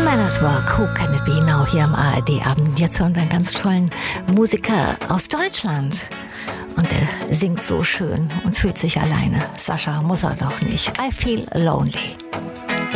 Man at Work, Who Can It Be Now hier am ARD-Abend. Jetzt hören wir einen ganz tollen Musiker aus Deutschland. Und der singt so schön und fühlt sich alleine. Sascha muss er doch nicht. I Feel Lonely.